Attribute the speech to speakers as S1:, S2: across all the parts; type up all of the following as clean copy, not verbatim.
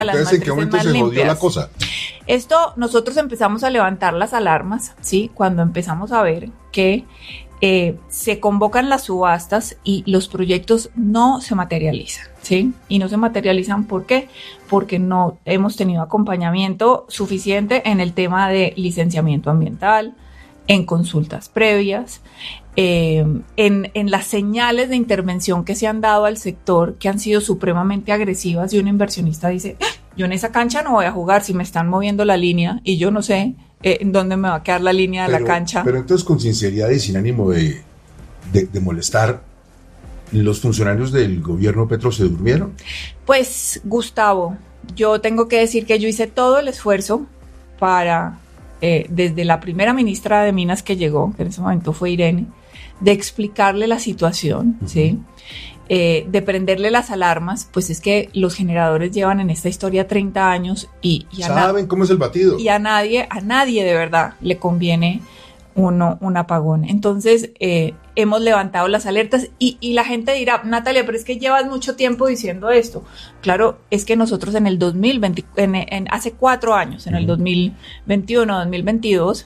S1: Entonces, ¿en qué momento se jodió la cosa?
S2: Esto, nosotros empezamos a levantar las alarmas, ¿sí? Cuando empezamos a ver que se convocan las subastas y los proyectos no se materializan, ¿sí? Y no se materializan, ¿por qué? Porque no hemos tenido acompañamiento suficiente en el tema de licenciamiento ambiental, en consultas previas, en las señales de intervención que se han dado al sector, que han sido supremamente agresivas, y un inversionista dice, yo en esa cancha no voy a jugar si me están moviendo la línea y yo no sé en dónde me va a quedar la línea de la cancha.
S1: Pero entonces, con sinceridad y sin ánimo de molestar, ¿los funcionarios del gobierno Petro se durmieron?
S2: Pues, Gustavo, yo tengo que decir que yo hice todo el esfuerzo para, desde la primera ministra de Minas que llegó, que en ese momento fue Irene, de explicarle la situación, ¿sí? De prenderle las alarmas, pues es que los generadores llevan en esta historia 30 años y
S1: ¿saben cómo es el batido?
S2: Y a nadie de verdad le conviene un apagón. Entonces, hemos levantado las alertas y la gente dirá, Natalia, pero es que llevas mucho tiempo diciendo esto. Claro, es que nosotros en el 2020, hace 4 años, en el 2021, 2022,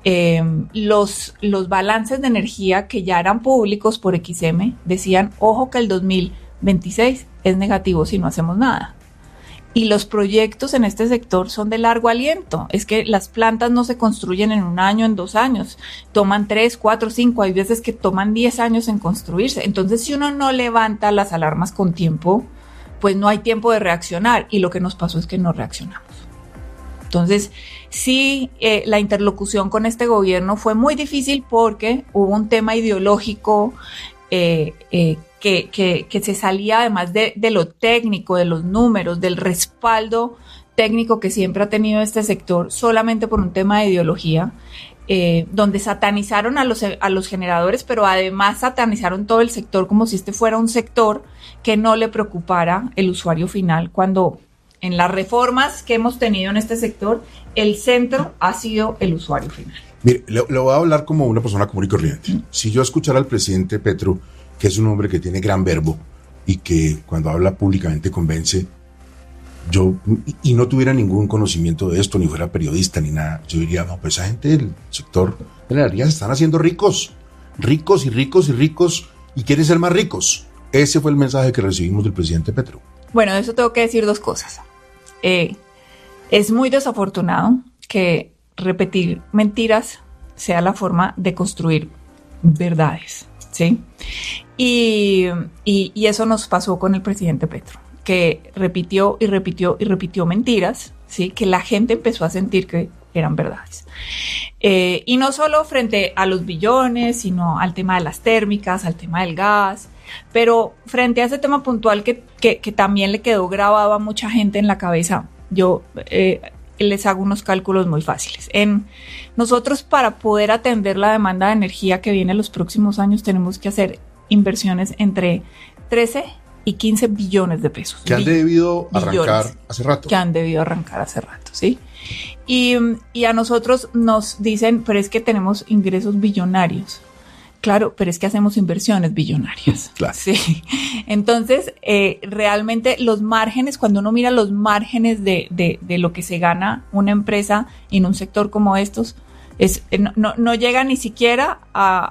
S2: los balances de energía que ya eran públicos por XM decían, ojo que el 2026 es negativo si no hacemos nada. Y los proyectos en este sector son de largo aliento. Es que las plantas no se construyen en 1 año, en 2 años. Toman 3, 4, 5. Hay veces que toman 10 años en construirse. Entonces, si uno no levanta las alarmas con tiempo, pues no hay tiempo de reaccionar. Y lo que nos pasó es que no reaccionamos. Entonces, sí, la interlocución con este gobierno fue muy difícil porque hubo un tema ideológico que se salía además de lo técnico, de los números, del respaldo técnico que siempre ha tenido este sector, solamente por un tema de ideología, donde satanizaron a los generadores, pero además satanizaron todo el sector como si este fuera un sector que no le preocupara el usuario final, cuando en las reformas que hemos tenido en este sector, el centro ha sido el usuario final.
S1: Mire, le voy a hablar como una persona común y corriente. Si yo escuchara al presidente Petro, que es un hombre que tiene gran verbo y que cuando habla públicamente convence, y no tuviera ningún conocimiento de esto, ni fuera periodista ni nada, yo diría, no, pues esa gente del sector de la energía se están haciendo ricos y quieren ser más ricos. Ese fue el mensaje que recibimos del presidente Petro.
S2: Bueno, de eso tengo que decir 2 cosas. Es muy desafortunado que repetir mentiras sea la forma de construir verdades, ¿sí? Y eso nos pasó con el presidente Petro, que repitió mentiras, ¿sí? Que la gente empezó a sentir que eran verdades. Y no solo frente a los billones, sino al tema de las térmicas, al tema del gas, pero frente a ese tema puntual que también le quedó grabado a mucha gente en la cabeza, yo les hago unos cálculos muy fáciles. Nosotros, para poder atender la demanda de energía que viene en los próximos años, tenemos que hacer inversiones entre 13 y 15 billones de pesos.
S1: Que han debido arrancar hace rato.
S2: ¿Sí? Y a nosotros nos dicen, pero es que tenemos ingresos billonarios. Claro, pero es que hacemos inversiones billonarias.
S1: Claro.
S2: Sí. Entonces, realmente los márgenes, cuando uno mira los márgenes de lo que se gana una empresa en un sector como estos, no llega ni siquiera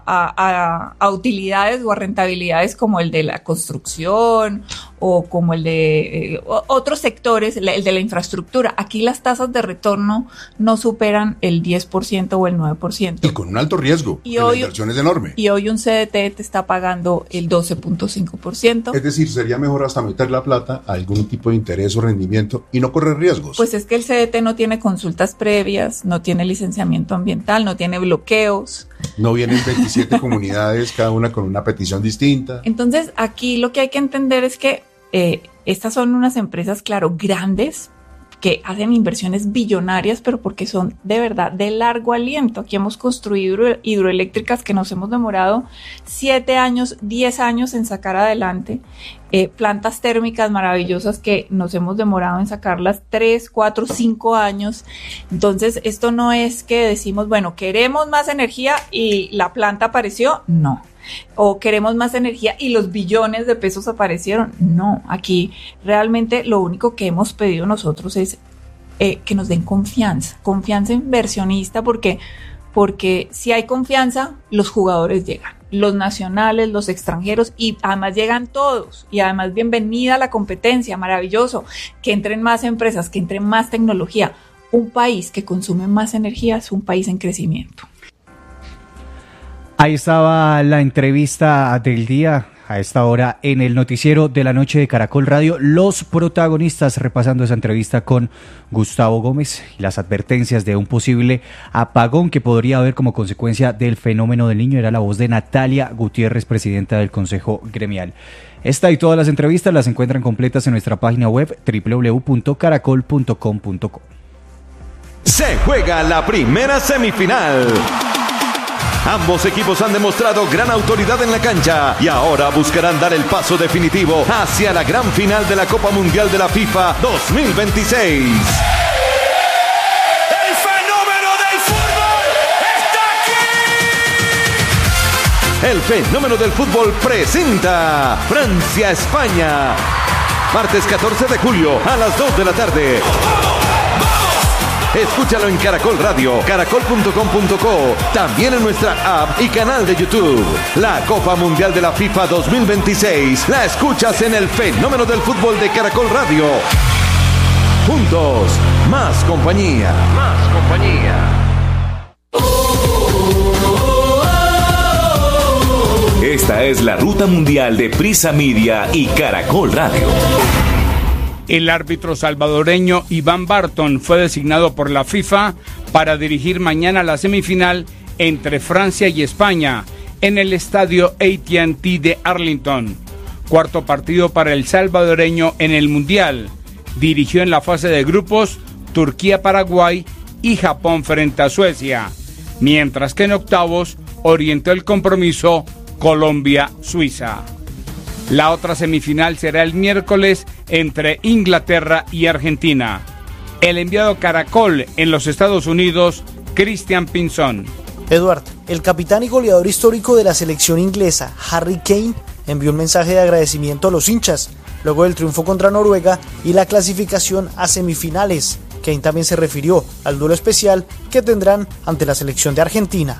S2: a utilidades o a rentabilidades como el de la construcción o como el de otros sectores, el de la infraestructura. Aquí las tasas de retorno no superan el 10% o el 9%.
S1: Y con un alto riesgo, la inversión es enorme.
S2: Y hoy un CDT te está pagando el 12.5%.
S1: Es decir, sería mejor hasta meter la plata a algún tipo de interés o rendimiento y no correr riesgos.
S2: Pues es que el CDT no tiene consultas previas, no tiene licenciamiento ambiental, no tiene bloqueos.
S1: No vienen 27 comunidades, cada una con una petición distinta.
S2: Entonces, aquí lo que hay que entender es que estas son unas empresas, claro, grandes, que hacen inversiones billonarias, pero porque son de verdad de largo aliento. Aquí hemos construido hidroeléctricas que nos hemos demorado 7 años, 10 años en sacar adelante, plantas térmicas maravillosas que nos hemos demorado en sacarlas 3, 4, 5 años. Entonces, esto no es que decimos, bueno, queremos más energía y la planta apareció, no. o queremos más energía y los billones de pesos aparecieron. No, aquí realmente lo único que hemos pedido nosotros es que nos den confianza inversionista, porque si hay confianza, los jugadores llegan, los nacionales, los extranjeros, y además llegan todos, y además bienvenida a la competencia, maravilloso, que entren más empresas, que entren más tecnología. Un país que consume más energía es un país en crecimiento.
S3: Ahí estaba la entrevista del día. A esta hora en el noticiero de la noche de Caracol Radio, los protagonistas repasando esa entrevista con Gustavo Gómez y las advertencias de un posible apagón que podría haber como consecuencia del fenómeno del Niño. Era la voz de Natalia Gutiérrez, presidenta del Consejo Gremial. Esta y todas las entrevistas las encuentran completas en nuestra página web www.caracol.com.co.
S4: Se juega la primera semifinal. Ambos equipos han demostrado gran autoridad en la cancha y ahora buscarán dar el paso definitivo hacia la gran final de la Copa Mundial de la FIFA 2026.
S5: ¡El fenómeno del fútbol está aquí!
S4: El fenómeno del fútbol presenta Francia-España. Martes 14 de julio a las 2 de la tarde. Escúchalo en Caracol Radio, caracol.com.co, también en nuestra app y canal de YouTube. La Copa Mundial de la FIFA 2026 la escuchas en el fenómeno del fútbol de Caracol Radio. Juntos, más compañía. Más compañía.
S6: Esta es la ruta mundial de Prisa Media y Caracol Radio.
S7: El árbitro salvadoreño Iván Barton fue designado por la FIFA para dirigir mañana la semifinal entre Francia y España en el estadio AT&T de Arlington. Cuarto partido para el salvadoreño en el Mundial. Dirigió en la fase de grupos Turquía-Paraguay y Japón frente a Suecia, mientras que en octavos orientó el compromiso Colombia-Suiza. La otra semifinal será el miércoles entre Inglaterra y Argentina. El enviado Caracol en los Estados Unidos, Christian Pinzón.
S8: Eduard, el capitán y goleador histórico de la selección inglesa, Harry Kane, envió un mensaje de agradecimiento a los hinchas, luego del triunfo contra Noruega y la clasificación a semifinales. Kane también se refirió al duelo especial que tendrán ante la selección de Argentina.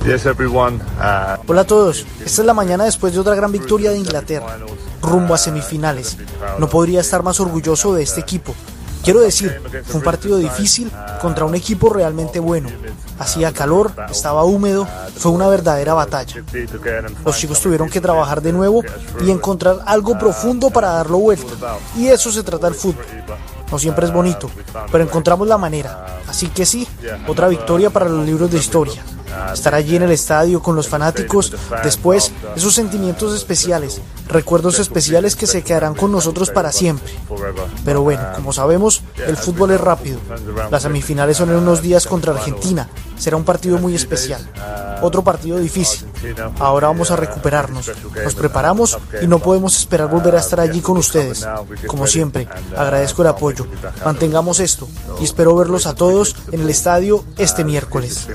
S8: Hola a todos, esta es la mañana después de otra gran victoria de Inglaterra, rumbo a semifinales. No podría estar más orgulloso de este equipo. Quiero decir, fue un partido difícil contra un equipo realmente bueno. Hacía calor, estaba húmedo, fue una verdadera batalla. Los chicos tuvieron que trabajar de nuevo y encontrar algo profundo para darlo vuelta. Y de eso se trata el fútbol. No siempre es bonito, pero encontramos la manera. Así que sí, otra victoria para los libros de historia. Estar allí en el estadio con los fanáticos, después esos sentimientos especiales, recuerdos especiales que se quedarán con nosotros para siempre. Pero bueno, como sabemos, el fútbol es rápido. Las semifinales son en unos días contra Argentina. Será un partido muy especial. Otro partido difícil. Ahora vamos a recuperarnos. Nos preparamos y no podemos esperar volver a estar allí con ustedes. Como siempre, agradezco el apoyo. Mantengamos esto y espero verlos a todos en el estadio este miércoles.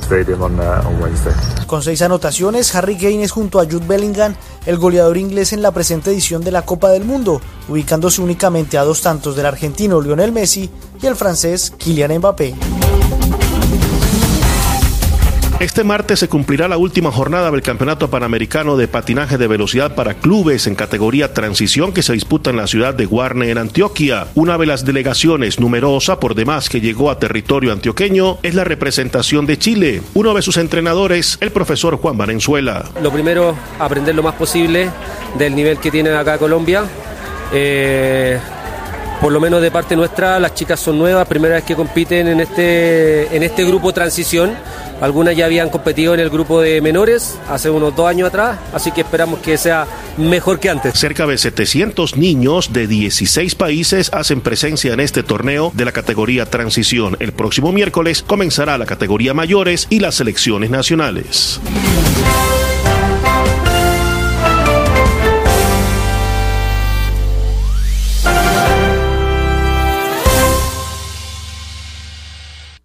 S8: Con 6 anotaciones, Harry Kane es junto a Jude Bellingham el goleador inglés en la presente edición de la Copa del Mundo, ubicándose únicamente a 2 tantos del argentino Lionel Messi y el francés Kylian Mbappé.
S9: Este martes se cumplirá la última jornada del Campeonato Panamericano de Patinaje de Velocidad para Clubes en categoría Transición que se disputa en la ciudad de Guarne, en Antioquia. Una de las delegaciones numerosa por demás que llegó a territorio antioqueño es la representación de Chile. Uno de sus entrenadores, el profesor Juan Valenzuela.
S10: Lo primero, aprender lo más posible del nivel que tiene acá Colombia. Por lo menos de parte nuestra, las chicas son nuevas, primera vez que compiten en este grupo Transición. Algunas ya habían competido en el grupo de menores hace unos 2 años atrás, así que esperamos que sea mejor que antes.
S9: Cerca de 700 niños de 16 países hacen presencia en este torneo de la categoría Transición. El próximo miércoles comenzará la categoría mayores y las selecciones nacionales.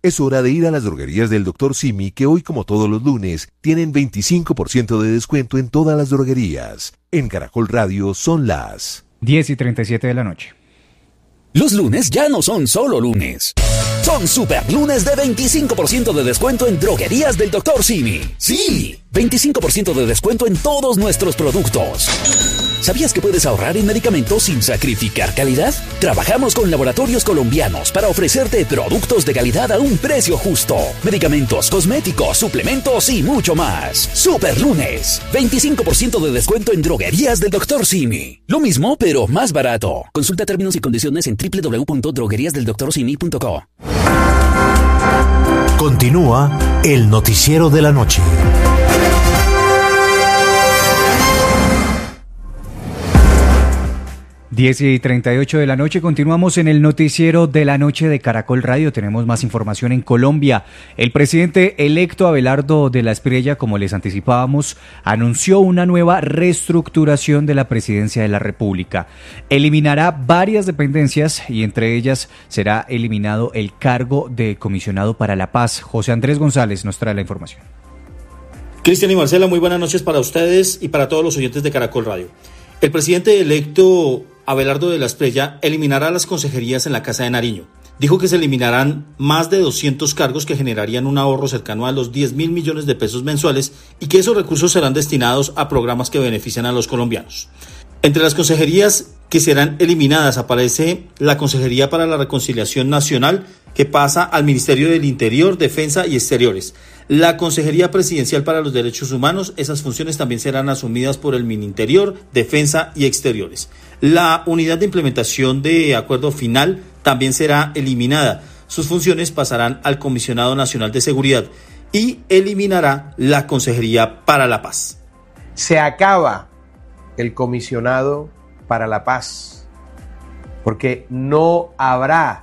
S11: Es hora de ir a las droguerías del Dr. Simi, que hoy, como todos los lunes, tienen 25% de descuento en todas las droguerías. En Caracol Radio son las
S3: 10:37 de la noche.
S12: Los lunes ya no son solo lunes. Son super lunes de 25% de descuento en droguerías del Dr. Simi. Sí, 25% de descuento en todos nuestros productos. ¿Sabías que puedes ahorrar en medicamentos sin sacrificar calidad? Trabajamos con laboratorios colombianos para ofrecerte productos de calidad a un precio justo. Medicamentos, cosméticos, suplementos y mucho más. Super lunes, 25% de descuento en droguerías del Dr. Simi. Lo mismo, pero más barato. Consulta términos y condiciones en www.drogueriasdeldoctorsimi.co.
S13: Continúa el noticiero de la noche.
S3: 10:38 de la noche, continuamos en el noticiero de la noche de Caracol Radio. Tenemos más información en Colombia. El presidente electo Abelardo de la Espriella, como les anticipábamos, anunció una nueva reestructuración de la presidencia de la República. Eliminará varias dependencias y entre ellas será eliminado el cargo de comisionado para la paz. José Andrés González nos trae la información.
S14: Cristian y Marcela, muy buenas noches para ustedes y para todos los oyentes de Caracol Radio. El presidente electo Abelardo de la Espriella eliminará las consejerías en la Casa de Nariño. Dijo que se eliminarán más de 200 cargos que generarían un ahorro cercano a los 10.000 millones de pesos mensuales y que esos recursos serán destinados a programas que benefician a los colombianos. Entre las consejerías que serán eliminadas aparece la Consejería para la Reconciliación Nacional, que pasa al Ministerio del Interior, Defensa y Exteriores. La Consejería Presidencial para los Derechos Humanos, esas funciones también serán asumidas por el Mininterior, Defensa y Exteriores. La Unidad de Implementación de Acuerdo Final también será eliminada. Sus funciones pasarán al Comisionado Nacional de Seguridad y eliminará la Consejería para la Paz.
S15: Se acaba el Comisionado para la Paz, porque no habrá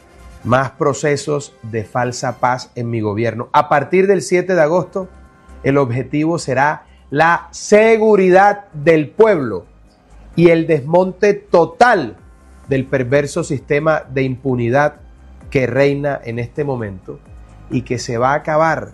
S15: más procesos de falsa paz en mi gobierno. A partir del 7 de agosto, el objetivo será la seguridad del pueblo y el desmonte total del perverso sistema de impunidad que reina en este momento y que se va a acabar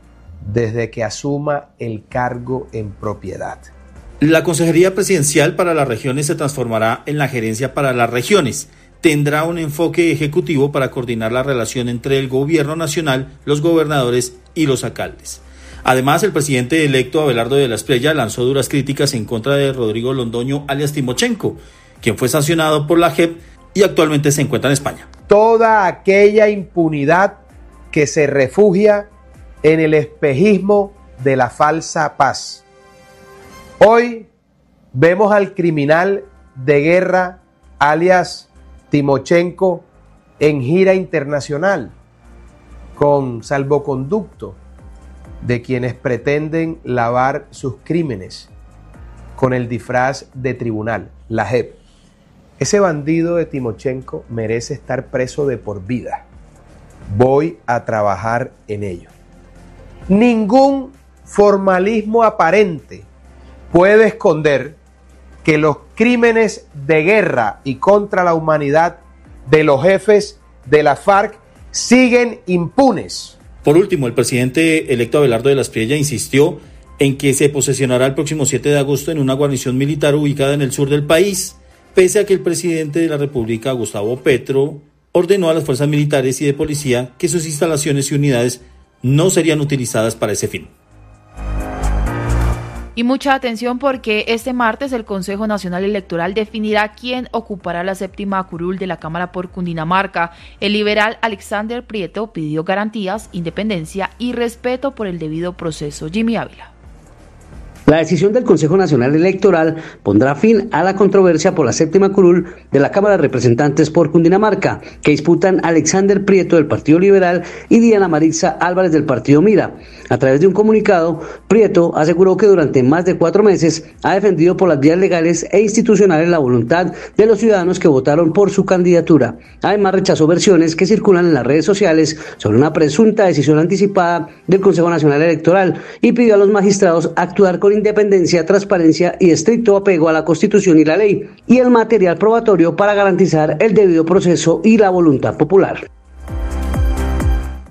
S15: desde que asuma el cargo en propiedad.
S14: La Consejería Presidencial para las Regiones se transformará en la Gerencia para las Regiones. Tendrá un enfoque ejecutivo para coordinar la relación entre el gobierno nacional, los gobernadores y los alcaldes. Además, el presidente electo Abelardo de la Espriella lanzó duras críticas en contra de Rodrigo Londoño, alias Timochenko, quien fue sancionado por la JEP y actualmente se encuentra en España.
S15: Toda aquella impunidad que se refugia en el espejismo de la falsa paz. Hoy vemos al criminal de guerra, alias Timochenko, en gira internacional con salvoconducto de quienes pretenden lavar sus crímenes con el disfraz de tribunal, la JEP. Ese bandido de Timochenko merece estar preso de por vida. Voy a trabajar en ello. Ningún formalismo aparente puede esconder que los crímenes de guerra y contra la humanidad de los jefes de la FARC siguen impunes.
S14: Por último, el presidente electo Abelardo de la Espriella insistió en que se posesionará el próximo 7 de agosto en una guarnición militar ubicada en el sur del país, pese a que el presidente de la República, Gustavo Petro, ordenó a las fuerzas militares y de policía que sus instalaciones y unidades no serían utilizadas para ese fin.
S16: Y mucha atención porque este martes el Consejo Nacional Electoral definirá quién ocupará la séptima curul de la Cámara por Cundinamarca. El liberal Alexander Prieto pidió garantías, independencia y respeto por el debido proceso. Jimmy Ávila.
S17: La decisión del Consejo Nacional Electoral pondrá fin a la controversia por la séptima curul de la Cámara de Representantes por Cundinamarca, que disputan Alexander Prieto del Partido Liberal y Diana Maritza Álvarez del Partido Mira. A través de un comunicado, Prieto aseguró que durante más de 4 meses ha defendido por las vías legales e institucionales la voluntad de los ciudadanos que votaron por su candidatura. Además, rechazó versiones que circulan en las redes sociales sobre una presunta decisión anticipada del Consejo Nacional Electoral y pidió a los magistrados actuar con independencia, transparencia y estricto apego a la Constitución y la ley y el material probatorio para garantizar el debido proceso y la voluntad popular.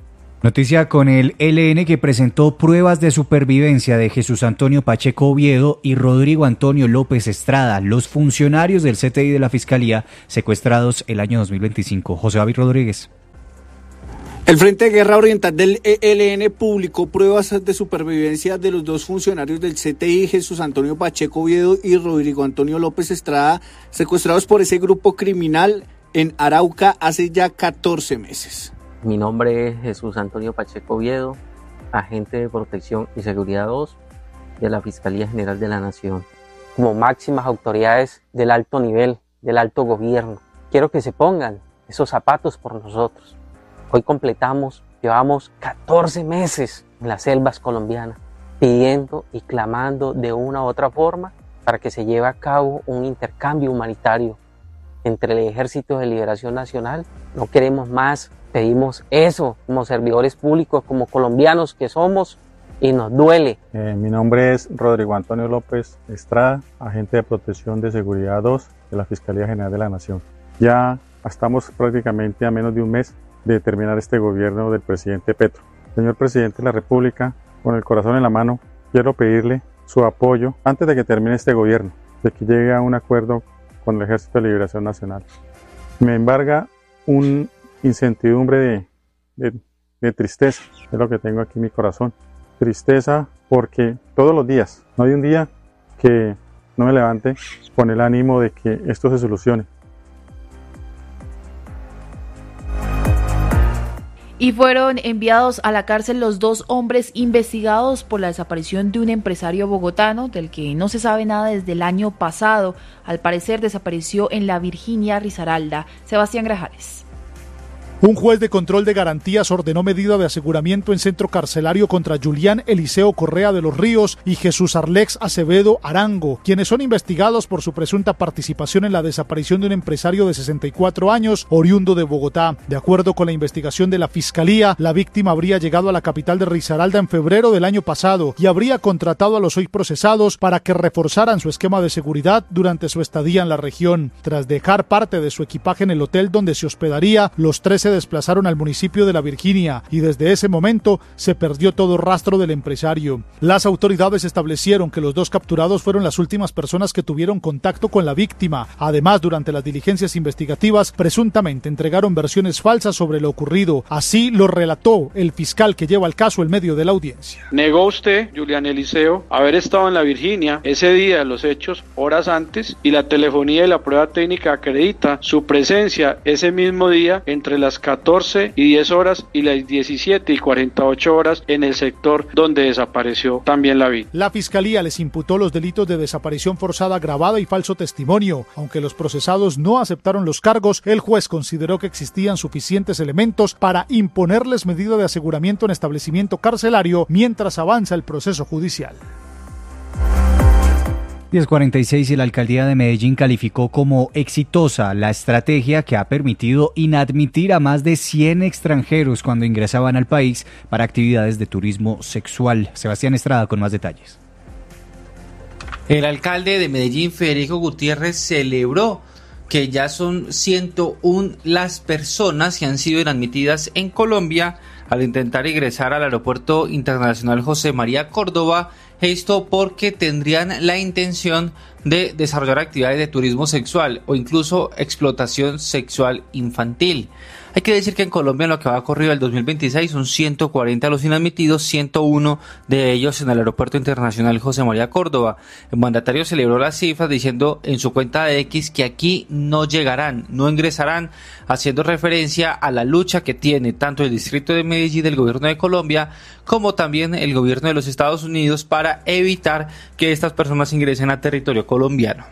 S3: Noticia con el ELN, que presentó pruebas de supervivencia de Jesús Antonio Pacheco Oviedo y Rodrigo Antonio López Estrada, los funcionarios del CTI de la Fiscalía secuestrados el año 2025. José David Rodríguez.
S18: El Frente de Guerra Oriental del ELN publicó pruebas de supervivencia de los dos funcionarios del CTI, Jesús Antonio Pacheco Oviedo y Rodrigo Antonio López Estrada, secuestrados por ese grupo criminal en Arauca hace ya 14 meses.
S19: Mi nombre es Jesús Antonio Pacheco Oviedo, agente de Protección y Seguridad 2 de la Fiscalía General de la Nación. Como máximas autoridades del alto nivel, del alto gobierno, quiero que se pongan esos zapatos por nosotros. Hoy llevamos 14 meses en las selvas colombianas, pidiendo y clamando de una u otra forma para que se lleve a cabo un intercambio humanitario entre el Ejército de Liberación Nacional. No queremos más. Pedimos eso como servidores públicos, como colombianos que somos, y nos duele.
S20: Mi nombre es Rodrigo Antonio López Estrada, agente de Protección de Seguridad 2 de la Fiscalía General de la Nación. Ya estamos prácticamente a menos de un mes de terminar este gobierno del presidente Petro. Señor presidente de la República, con el corazón en la mano, quiero pedirle su apoyo antes de que termine este gobierno, de que llegue a un acuerdo con el Ejército de Liberación Nacional. Me embarga un incertidumbre de tristeza, es lo que tengo aquí en mi corazón. Tristeza porque todos los días, no hay un día que no me levante con el ánimo de que esto se solucione.
S16: Y fueron enviados a la cárcel los dos hombres investigados por la desaparición de un empresario bogotano del que no se sabe nada desde el año pasado. Al parecer desapareció en la Virginia Risaralda. Sebastián Grajales.
S21: Un juez de control de garantías ordenó medida de aseguramiento en centro carcelario contra Julián Eliseo Correa de los Ríos y Jesús Arlex Acevedo Arango, quienes son investigados por su presunta participación en la desaparición de un empresario de 64 años, oriundo de Bogotá. De acuerdo con la investigación de la Fiscalía, la víctima habría llegado a la capital de Risaralda en febrero del año pasado y habría contratado a los hoy procesados para que reforzaran su esquema de seguridad durante su estadía en la región. Tras dejar parte de su equipaje en el hotel donde se hospedaría, los tres se desplazaron al municipio de La Virginia y desde ese momento se perdió todo rastro del empresario. Las autoridades establecieron que los dos capturados fueron las últimas personas que tuvieron contacto con la víctima. Además, durante las diligencias investigativas, presuntamente entregaron versiones falsas sobre lo ocurrido. Así lo relató el fiscal que lleva el caso en medio de la audiencia.
S22: Negó usted, Julián Eliseo, haber estado en La Virginia ese día de los hechos, horas antes, y la telefonía y la prueba técnica acredita su presencia ese mismo día entre las 14 y 10 horas y las 17 y 48 horas en el sector donde desapareció también la víctima.
S21: La Fiscalía les imputó los delitos de desaparición forzada agravada y falso testimonio. Aunque los procesados no aceptaron los cargos, el juez consideró que existían suficientes elementos para imponerles medida de aseguramiento en establecimiento carcelario mientras avanza el proceso judicial.
S3: 10:46 y la alcaldía de Medellín calificó como exitosa la estrategia que ha permitido inadmitir a más de 100 extranjeros cuando ingresaban al país para actividades de turismo sexual. Sebastián Estrada con más detalles.
S23: El alcalde de Medellín, Federico Gutiérrez, celebró que ya son 101 las personas que han sido inadmitidas en Colombia al intentar ingresar al aeropuerto internacional José María Córdoba. Esto porque tendrían la intención de desarrollar actividades de turismo sexual o incluso explotación sexual infantil. Hay que decir que en Colombia en lo que va corrido el 2026 son 140 los inadmitidos, 101 de ellos en el Aeropuerto Internacional José María Córdoba. El mandatario celebró las cifras diciendo en su cuenta de X que aquí no llegarán, no ingresarán, haciendo referencia a la lucha que tiene tanto el Distrito de Medellín del Gobierno de Colombia como también el Gobierno de los Estados Unidos para evitar que estas personas ingresen a territorio colombiano.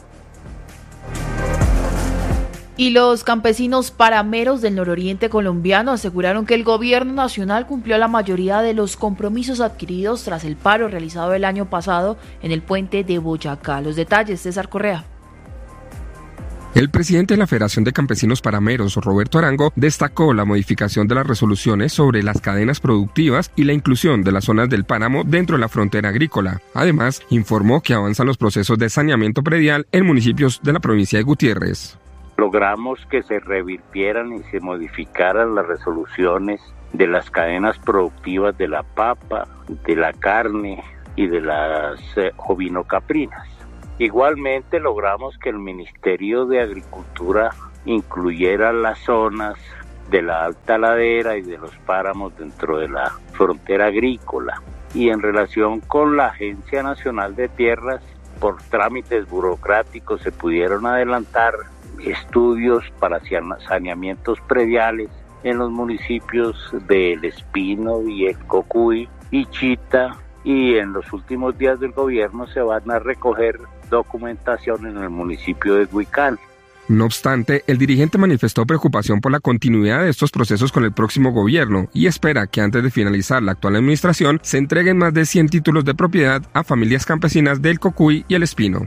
S16: Y los campesinos parameros del nororiente colombiano aseguraron que el gobierno nacional cumplió la mayoría de los compromisos adquiridos tras el paro realizado el año pasado en el puente de Boyacá. Los detalles, César Correa.
S24: El presidente de la Federación de Campesinos Parameros, Roberto Arango, destacó la modificación de las resoluciones sobre las cadenas productivas y la inclusión de las zonas del páramo dentro de la frontera agrícola. Además, informó que avanzan los procesos de saneamiento predial en municipios de la provincia de Gutiérrez.
S25: Logramos que se revirtieran y se modificaran las resoluciones
S1: de las cadenas productivas de la papa, de la carne y de las ovinocaprinas. Igualmente logramos que el Ministerio de Agricultura incluyera las zonas de la alta ladera y de los páramos dentro de la frontera agrícola. Y en relación con la Agencia Nacional de Tierras, por trámites burocráticos se pudieron adelantar estudios para saneamientos prediales en los municipios de El Espino y El Cocuy y Chita, y en los últimos días del gobierno se van a recoger documentación en el municipio de Huicán.
S24: No obstante, el dirigente manifestó preocupación por la continuidad de estos procesos con el próximo gobierno y espera que antes de finalizar la actual administración se entreguen más de 100 títulos de propiedad a familias campesinas del Cocuy y El Espino.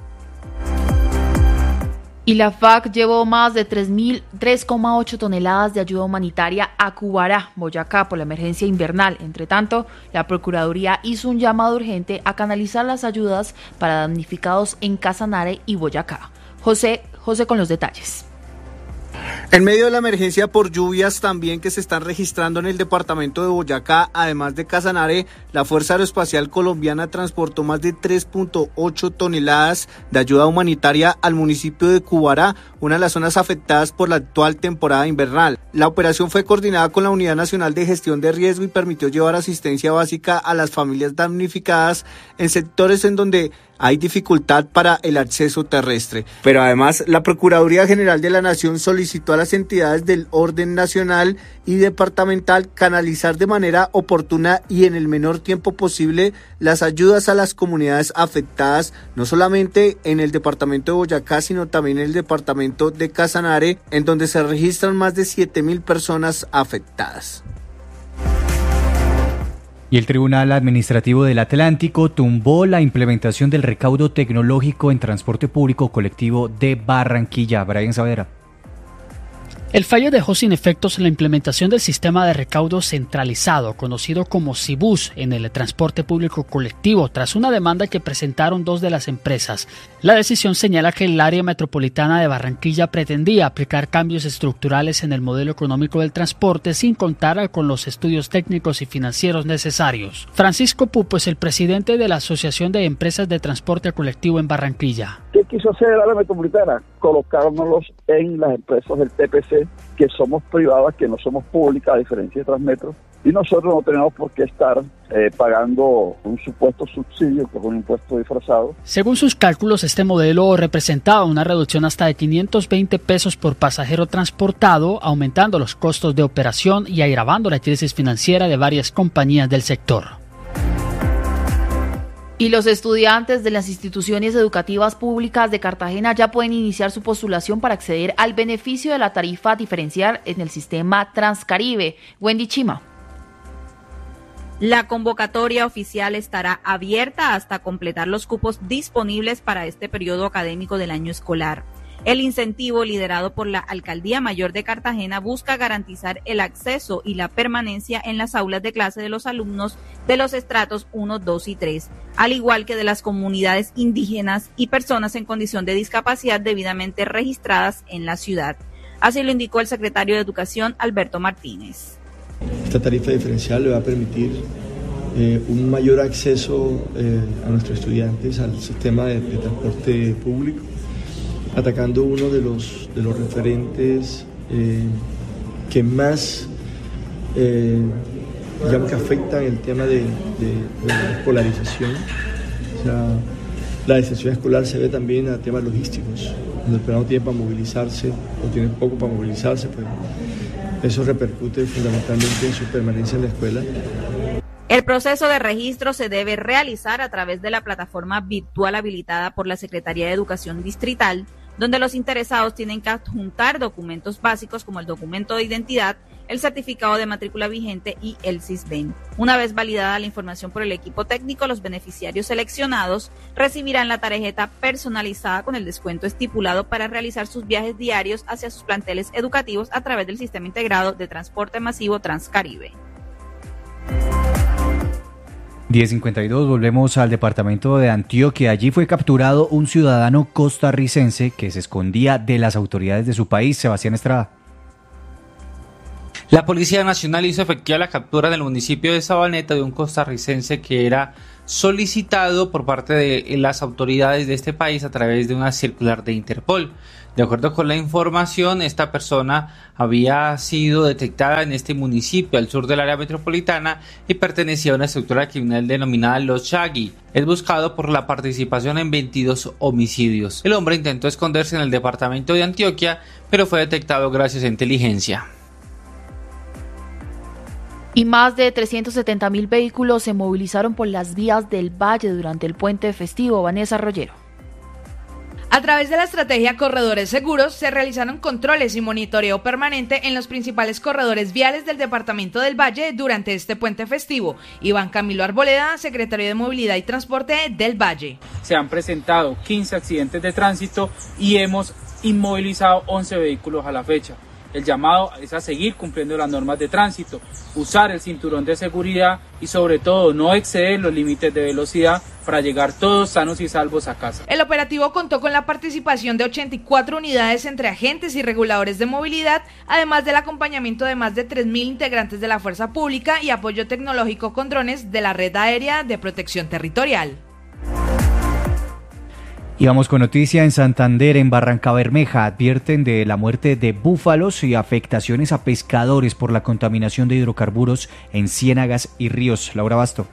S16: Y la FAC llevó más de 3,8 toneladas de ayuda humanitaria a Cubará, Boyacá, por la emergencia invernal. Entre tanto, la Procuraduría hizo un llamado urgente a canalizar las ayudas para damnificados en Casanare y Boyacá. José con los detalles.
S18: En medio de la emergencia por lluvias también que se están registrando en el departamento de Boyacá, además de Casanare, la Fuerza Aeroespacial Colombiana transportó más de 3,8 toneladas de ayuda humanitaria al municipio de Cubará, una de las zonas afectadas por la actual temporada invernal. La operación fue coordinada con la Unidad Nacional de Gestión de Riesgo y permitió llevar asistencia básica a las familias damnificadas en sectores en donde hay dificultad para el acceso terrestre. Pero además, la Procuraduría General de la Nación solicitó a las entidades del orden nacional y departamental canalizar de manera oportuna y en el menor tiempo posible las ayudas a las comunidades afectadas, no solamente en el departamento de Boyacá, sino también en el departamento de Casanare, en donde se registran más de 7,000 personas afectadas.
S3: Y el Tribunal Administrativo del Atlántico tumbó la implementación del recaudo tecnológico en transporte público colectivo de Barranquilla. Brian Saavedra.
S2: El fallo dejó sin efectos la implementación del sistema de recaudo centralizado, conocido como Cibus, en el transporte público colectivo, tras una demanda que presentaron dos de las empresas. La decisión señala que el área metropolitana de Barranquilla pretendía aplicar cambios estructurales en el modelo económico del transporte sin contar con los estudios técnicos y financieros necesarios. Francisco Pupo es el presidente de la Asociación de Empresas de Transporte Colectivo en Barranquilla.
S4: ¿Qué quiso hacer el área metropolitana? Colocárnoslos en las empresas del TPC, que somos privadas, que no somos públicas, a diferencia de Transmetro, y nosotros no tenemos por qué estar pagando un supuesto subsidio por un impuesto disfrazado.
S2: Según sus cálculos, este modelo representaba una reducción hasta de 520 pesos por pasajero transportado, aumentando los costos de operación y agravando la crisis financiera de varias compañías del sector.
S16: Y los estudiantes de las instituciones educativas públicas de Cartagena ya pueden iniciar su postulación para acceder al beneficio de la tarifa diferencial en el sistema Transcaribe. Wendy Chima.
S5: La convocatoria oficial estará abierta hasta completar los cupos disponibles para este periodo académico del año escolar. El incentivo, liderado por la Alcaldía Mayor de Cartagena, busca garantizar el acceso y la permanencia en las aulas de clase de los alumnos de los estratos 1, 2 y 3, al igual que de las comunidades indígenas y personas en condición de discapacidad debidamente registradas en la ciudad. Así lo indicó el secretario de Educación, Alberto Martínez.
S25: Esta tarifa diferencial le va a permitir un mayor acceso a nuestros estudiantes al sistema de transporte público, atacando uno de los referentes que más digamos que afectan el tema de la escolarización. O sea, la deserción escolar se ve también a temas logísticos, donde el pelado tiene para movilizarse o tiene poco para movilizarse, pues eso repercute fundamentalmente en su permanencia en la escuela.
S5: El proceso de registro se debe realizar a través de la plataforma virtual habilitada por la Secretaría de Educación Distrital, donde los interesados tienen que adjuntar documentos básicos como el documento de identidad, el certificado de matrícula vigente y el SISBEN. Una vez validada la información por el equipo técnico, los beneficiarios seleccionados recibirán la tarjeta personalizada con el descuento estipulado para realizar sus viajes diarios hacia sus planteles educativos a través del Sistema Integrado de Transporte Masivo Transcaribe.
S3: 10:52, volvemos al departamento de Antioquia. Allí fue capturado un ciudadano costarricense que se escondía de las autoridades de su país. Sebastián Estrada.
S23: La Policía Nacional hizo efectiva la captura en el municipio de Sabaneta de un costarricense que era solicitado por parte de las autoridades de este país a través de una circular de Interpol. De acuerdo con la información, esta persona había sido detectada en este municipio al sur del área metropolitana y pertenecía a una estructura criminal denominada Los Shaggy. Es buscado por la participación en 22 homicidios. El hombre intentó esconderse en el departamento de Antioquia, pero fue detectado gracias a inteligencia.
S16: Y más de 370.000 vehículos se movilizaron por las vías del Valle durante el puente festivo. Vanessa Rollero.
S6: A través de la estrategia Corredores Seguros se realizaron controles y monitoreo permanente en los principales corredores viales del departamento del Valle durante este puente festivo. Iván Camilo Arboleda, secretario de Movilidad y Transporte del Valle.
S7: Se han presentado 15 accidentes de tránsito y hemos inmovilizado 11 vehículos a la fecha. El llamado es a seguir cumpliendo las normas de tránsito, usar el cinturón de seguridad y sobre todo no exceder los límites de velocidad para llegar todos sanos y salvos a casa.
S6: El operativo contó con la participación de 84 unidades entre agentes y reguladores de movilidad, además del acompañamiento de más de 3.000 integrantes de la fuerza pública y apoyo tecnológico con drones de la Red Aérea de Protección Territorial.
S3: Y vamos con noticia en Santander. En Barrancabermeja advierten de la muerte de búfalos y afectaciones a pescadores por la contaminación de hidrocarburos en ciénagas y ríos. Laura Basto.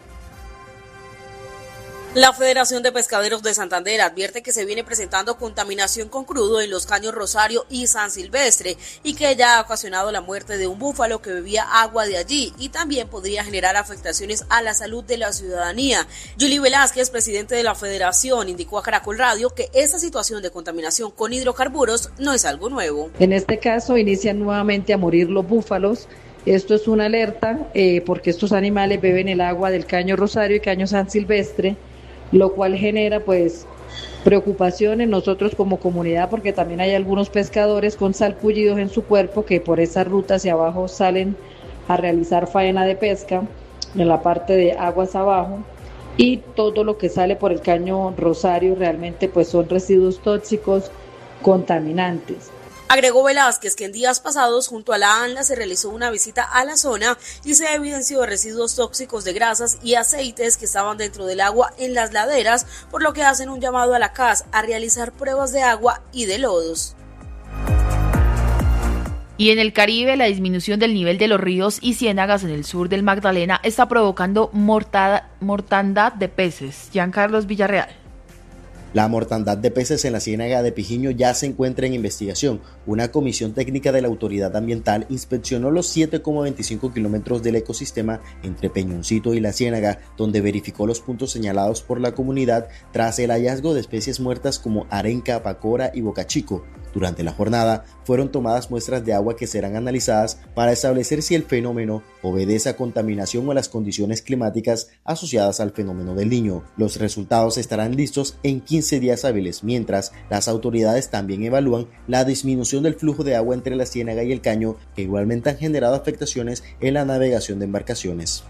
S8: La Federación de Pescaderos de Santander advierte que se viene presentando contaminación con crudo en los caños Rosario y San Silvestre y que ya ha ocasionado la muerte de un búfalo que bebía agua de allí y también podría generar afectaciones a la salud de la ciudadanía. Yuli Velázquez, presidente de la Federación, indicó a Caracol Radio que esta situación de contaminación con hidrocarburos no es algo nuevo.
S9: En este caso inician nuevamente a morir los búfalos. Esto es una alerta porque estos animales beben el agua del caño Rosario y caño San Silvestre, lo cual genera pues preocupación en nosotros como comunidad porque también hay algunos pescadores con salpullidos en su cuerpo que por esa ruta hacia abajo salen a realizar faena de pesca en la parte de aguas abajo y todo lo que sale por el caño Rosario realmente pues son residuos tóxicos contaminantes.
S8: Agregó Velázquez que en días pasados junto a la ANLA se realizó una visita a la zona y se evidenció residuos tóxicos de grasas y aceites que estaban dentro del agua en las laderas, por lo que hacen un llamado a la CAS a realizar pruebas de agua y de lodos.
S16: Y en el Caribe, la disminución del nivel de los ríos y ciénagas en el sur del Magdalena está provocando mortandad de peces. Giancarlos Villarreal.
S10: La mortandad de peces en la ciénaga de Pijiño ya se encuentra en investigación. Una comisión técnica de la Autoridad Ambiental inspeccionó los 7,25 kilómetros del ecosistema entre Peñoncito y la ciénaga, donde verificó los puntos señalados por la comunidad tras el hallazgo de especies muertas como arenca, pacora y bocachico. Durante la jornada fueron tomadas muestras de agua que serán analizadas para establecer si el fenómeno obedece a contaminación o a las condiciones climáticas asociadas al fenómeno del Niño. Los resultados estarán listos en 15 días hábiles, mientras las autoridades también evalúan la disminución del flujo de agua entre la ciénaga y el caño, que igualmente han generado afectaciones en la navegación de embarcaciones.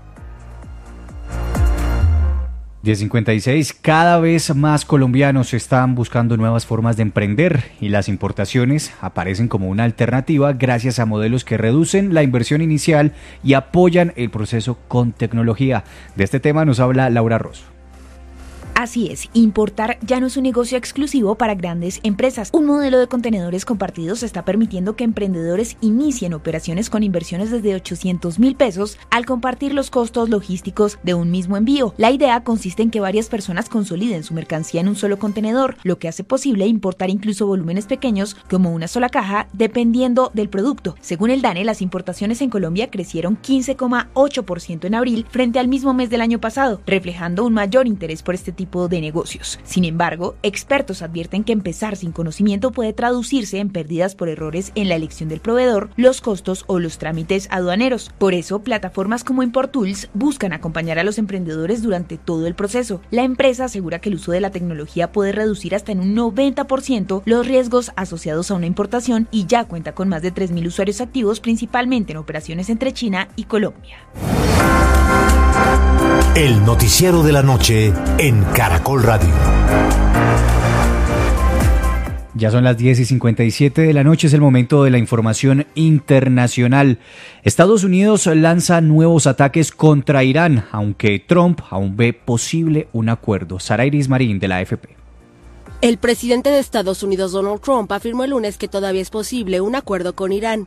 S3: 10:56, cada vez más colombianos están buscando nuevas formas de emprender y las importaciones aparecen como una alternativa gracias a modelos que reducen la inversión inicial y apoyan el proceso con tecnología. De este tema nos habla Laura Rosso.
S26: Así es, importar ya no es un negocio exclusivo para grandes empresas. Un modelo de contenedores compartidos está permitiendo que emprendedores inicien operaciones con inversiones desde 800,000 pesos al compartir los costos logísticos de un mismo envío. La idea consiste en que varias personas consoliden su mercancía en un solo contenedor, lo que hace posible importar incluso volúmenes pequeños como una sola caja, dependiendo del producto. Según el DANE, las importaciones en Colombia crecieron 15,8% en abril frente al mismo mes del año pasado, reflejando un mayor interés por este tipo de negocios. Sin embargo, expertos advierten que empezar sin conocimiento puede traducirse en pérdidas por errores en la elección del proveedor, los costos o los trámites aduaneros. Por eso, plataformas como ImportTools buscan acompañar a los emprendedores durante todo el proceso. La empresa asegura que el uso de la tecnología puede reducir hasta en un 90% los riesgos asociados a una importación y ya cuenta con más de 3,000 usuarios activos, principalmente en operaciones entre China y Colombia.
S13: El noticiero de la noche en Caracol Radio.
S3: Ya son las 10:57 de la noche, es el momento de la información internacional. Estados Unidos lanza nuevos ataques contra Irán, aunque Trump aún ve posible un acuerdo. Sara Iris Marín, de la AFP.
S11: El presidente de Estados Unidos, Donald Trump, afirmó el lunes que todavía es posible un acuerdo con Irán.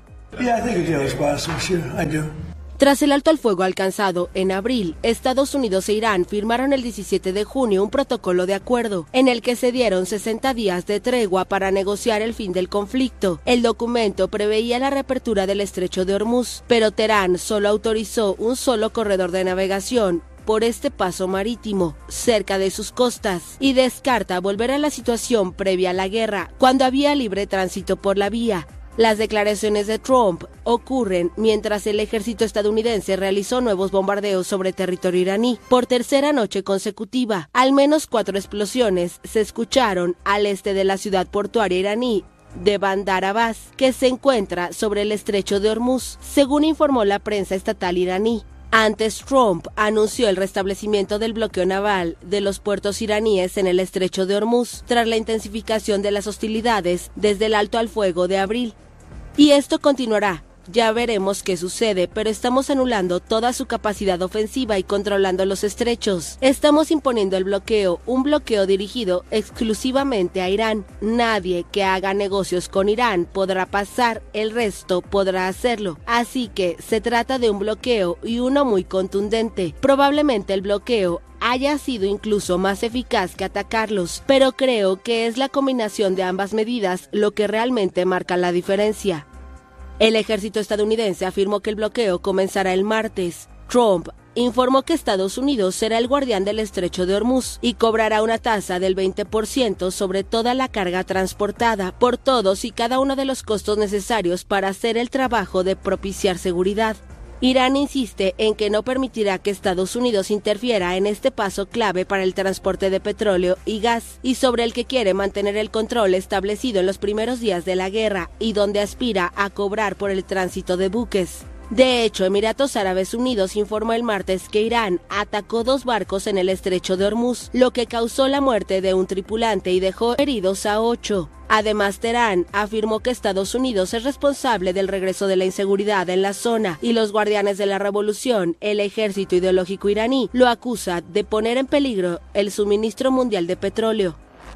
S11: Tras el alto al fuego alcanzado en abril, Estados Unidos e Irán firmaron el 17 de junio un protocolo de acuerdo, en el que se dieron 60 días de tregua para negociar el fin del conflicto. El documento preveía la reapertura del estrecho de Hormuz, pero Teherán solo autorizó un solo corredor de navegación por este paso marítimo, cerca de sus costas, y descarta volver a la situación previa a la guerra, cuando había libre tránsito por la vía. Las declaraciones de Trump ocurren mientras el ejército estadounidense realizó nuevos bombardeos sobre territorio iraní por tercera noche consecutiva. Al menos 4 explosiones se escucharon al este de la ciudad portuaria iraní de Bandar Abbas, que se encuentra sobre el estrecho de Hormuz, según informó la prensa estatal iraní. Antes, Trump anunció el restablecimiento del bloqueo naval de los puertos iraníes en el estrecho de Hormuz, tras la intensificación de las hostilidades desde el alto al fuego de abril. Y esto continuará. Ya veremos qué sucede, pero estamos anulando toda su capacidad ofensiva y controlando los estrechos. Estamos imponiendo el bloqueo, un bloqueo dirigido exclusivamente a Irán. Nadie que haga negocios con Irán podrá pasar, el resto podrá hacerlo. Así que se trata de un bloqueo y uno muy contundente. Probablemente el bloqueo haya sido incluso más eficaz que atacarlos, pero creo que es la combinación de ambas medidas lo que realmente marca la diferencia. El ejército estadounidense afirmó que el bloqueo comenzará el martes. Trump informó que Estados Unidos será el guardián del estrecho de Hormuz y cobrará una tasa del 20% sobre toda la carga transportada, por todos y cada uno de los costos necesarios para hacer el trabajo de propiciar seguridad. Irán insiste en que no permitirá que Estados Unidos interfiera en este paso clave para el transporte de petróleo y gas, y sobre el que quiere mantener el control establecido en los primeros días de la guerra y donde aspira a cobrar por el tránsito de buques. De hecho, Emiratos Árabes Unidos informó el martes que Irán atacó 2 barcos en el estrecho de Hormuz, lo que causó la muerte de un tripulante y dejó heridos a 8. Además, Teherán afirmó que Estados Unidos es responsable del regreso de la inseguridad en la zona y los guardianes de la revolución, el ejército ideológico iraní, lo acusa de poner en peligro el suministro mundial de petróleo.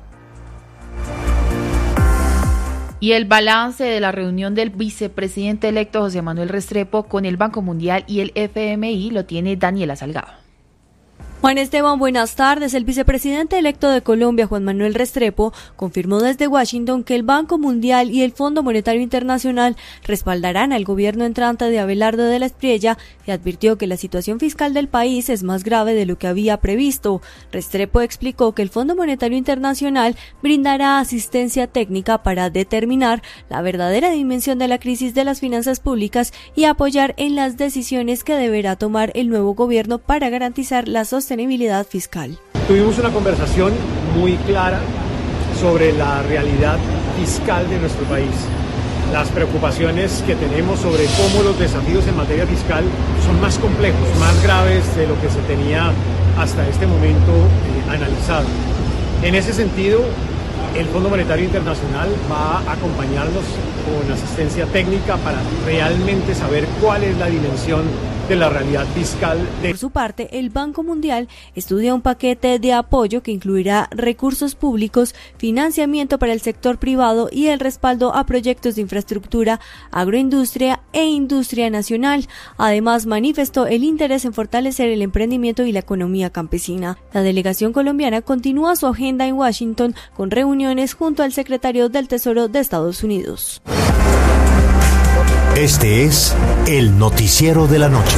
S16: Y el balance de la reunión del vicepresidente electo José Manuel Restrepo con el Banco Mundial y el FMI lo tiene Daniela Salgado.
S12: Juan Esteban, buenas tardes. El vicepresidente electo de Colombia, Juan Manuel Restrepo, confirmó desde Washington que el Banco Mundial y el Fondo Monetario Internacional respaldarán al gobierno entrante de Abelardo de la Espriella y advirtió que la situación fiscal del país es más grave de lo que había previsto. Restrepo explicó que el Fondo Monetario Internacional brindará asistencia técnica para determinar la verdadera dimensión de la crisis de las finanzas públicas y apoyar en las decisiones que deberá tomar el nuevo gobierno para garantizar la sostenibilidad fiscal.
S14: Tuvimos una conversación muy clara sobre la realidad fiscal de nuestro país, las preocupaciones que tenemos sobre cómo los desafíos en materia fiscal son más complejos, más graves de lo que se tenía hasta este momento analizado. En ese sentido, el Fondo Monetario Internacional va a acompañarnos con asistencia técnica para realmente saber cuál es la dimensión de la realidad fiscal.
S12: Por su parte, el Banco Mundial estudia un paquete de apoyo que incluirá recursos públicos, financiamiento para el sector privado y el respaldo a proyectos de infraestructura, agroindustria e industria nacional. Además, manifestó el interés en fortalecer el emprendimiento y la economía campesina. La delegación colombiana continúa su agenda en Washington con reuniones junto al secretario del Tesoro de Estados Unidos.
S13: Este es el noticiero de la noche.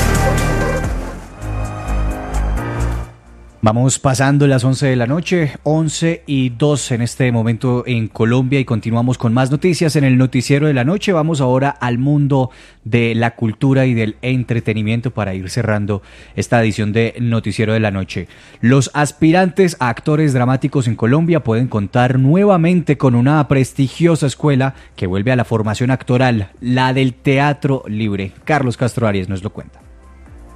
S3: Vamos pasando las 11 de la noche, 11:02 en este momento en Colombia, y continuamos con más noticias en el noticiero de la noche. Vamos ahora al mundo de la cultura y del entretenimiento para ir cerrando esta edición de Noticiero de la Noche. Los aspirantes a actores dramáticos en Colombia pueden contar nuevamente con una prestigiosa escuela que vuelve a la formación actoral, la del Teatro Libre. Carlos Castro Arias nos lo cuenta.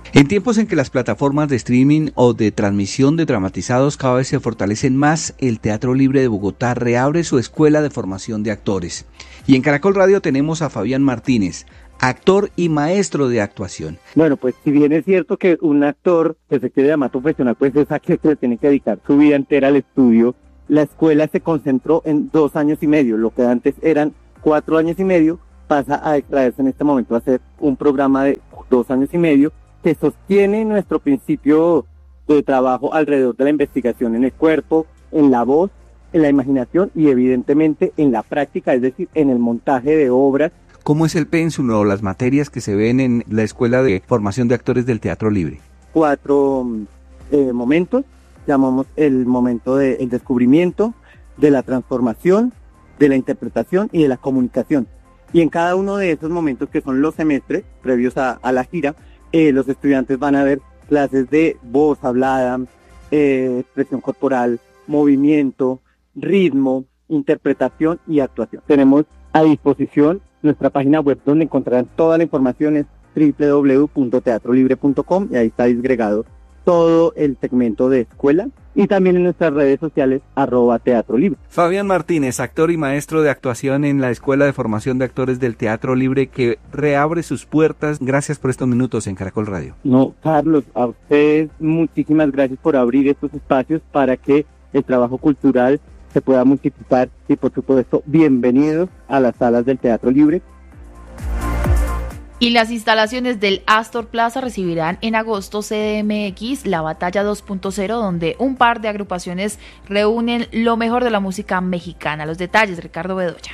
S15: En tiempos en que las plataformas de streaming o de transmisión de dramatizados cada vez se fortalecen más, el Teatro Libre de Bogotá reabre su escuela de formación de actores. Y en Caracol Radio tenemos a Fabián Martínez, actor y maestro de actuación.
S17: Bueno, pues si bien es cierto que un actor que se quiere llamar profesional, pues es a que se tiene que dedicar su vida entera al estudio, la escuela se concentró en 2 años y medio, lo que antes eran 4 años y medio, pasa a extraerse en este momento a hacer un programa de 2 años y medio, que sostiene nuestro principio de trabajo alrededor de la investigación en el cuerpo, en la voz, en la imaginación y evidentemente en la práctica, es decir, en el montaje de obras.
S15: ¿Cómo es el pénsul o las materias que se ven en la Escuela de Formación de Actores del Teatro Libre?
S17: 4 momentos, llamamos el momento del descubrimiento, de la transformación, de la interpretación y de la comunicación. Y en cada uno de esos momentos, que son los semestres previos a la gira, los estudiantes van a ver clases de voz hablada, expresión corporal, movimiento, ritmo, interpretación y actuación. Tenemos a disposición nuestra página web donde encontrarán toda la información, es www.teatrolibre.com, y ahí está disgregado todo el segmento de escuela, y también en nuestras redes sociales @teatrolibre.
S15: Fabián Martínez, actor y maestro de actuación en la Escuela de Formación de Actores del Teatro Libre, que reabre sus puertas. Gracias por estos minutos en Caracol Radio.
S17: No, Carlos, a ustedes muchísimas gracias por abrir estos espacios para que el trabajo cultural se pueda multiplicar, y por supuesto, bienvenidos a las salas del Teatro Libre.
S16: Y las instalaciones del Astor Plaza recibirán en agosto CDMX, la Batalla 2.0, donde un par de agrupaciones reúnen lo mejor de la música mexicana. Los detalles, Ricardo Bedoya.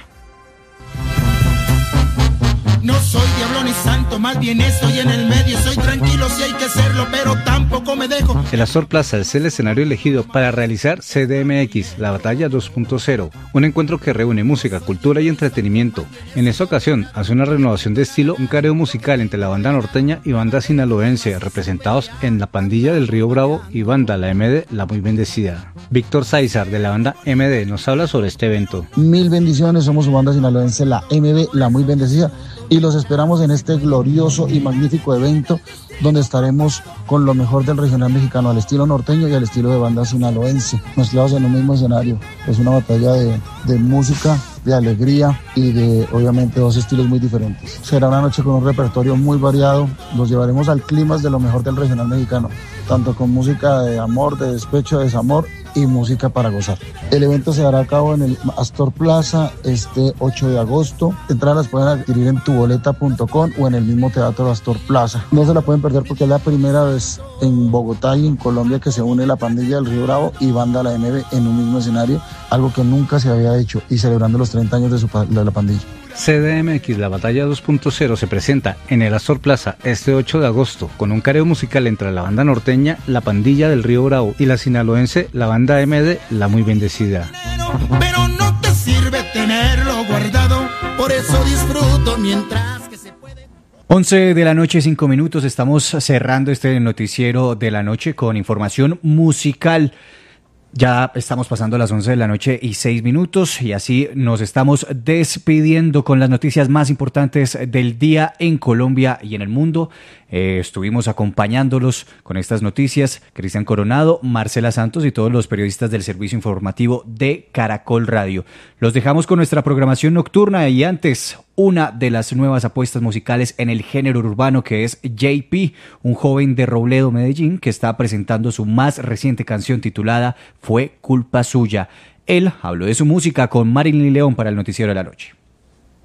S19: No soy diablo ni santo, más bien estoy en el medio. Soy tranquilo si hay que serlo, pero tampoco me dejo.
S20: El Astor Plaza es el escenario elegido para realizar CDMX, la Batalla 2.0, un encuentro que reúne música, cultura y entretenimiento. En esta ocasión hace una renovación de estilo, un careo musical entre la banda norteña y banda sinaloense, representados en La Pandilla del Río Bravo y banda La MD, La Muy Bendecida. Víctor Sáizar, de la banda MD, nos habla sobre este evento.
S21: Mil bendiciones, somos su banda sinaloense, La MD, La Muy Bendecida, y los esperamos en este glorioso y magnífico evento, donde estaremos con lo mejor del regional mexicano, al estilo norteño y al estilo de banda sinaloense, mezclados en un mismo escenario. Es una batalla de música, de alegría y de, obviamente, 2 estilos muy diferentes. Será una noche con un repertorio muy variado. Los llevaremos al clímax de lo mejor del regional mexicano, tanto con música de amor, de despecho, de desamor y música para gozar. El evento se dará a cabo en el Astor Plaza este 8 de agosto. Entradas las pueden adquirir en tuboleta.com o en el mismo Teatro Astor Plaza. No se la pueden perder porque es la primera vez en Bogotá y en Colombia que se une La Pandilla del Río Bravo y banda La MB en un mismo escenario, algo que nunca se había hecho, y celebrando los 30 años de La Pandilla.
S20: CDMX, la Batalla 2.0, se presenta en el Astor Plaza este 8 de agosto con un careo musical entre la banda norteña, La Pandilla del Río Bravo, y la sinaloense, la banda MD, La Muy Bendecida.
S19: Pero no te sirve tenerlo guardado, por eso disfruto mientras que se puede.
S3: 11 de la noche, 5 minutos, estamos cerrando este noticiero de la noche con información musical. Ya estamos pasando las 11 de la noche y 6 minutos, y así nos estamos despidiendo con las noticias más importantes del día en Colombia y en el mundo. Estuvimos acompañándolos con estas noticias Cristian Coronado, Marcela Santos y todos los periodistas del servicio informativo de Caracol Radio. Los dejamos con nuestra programación nocturna, y antes, una de las nuevas apuestas musicales en el género urbano, que es JP, un joven de Robledo, Medellín, que está presentando su más reciente canción titulada Fue Culpa Suya. Él habló de su música con Marilyn León para el Noticiero de la Noche.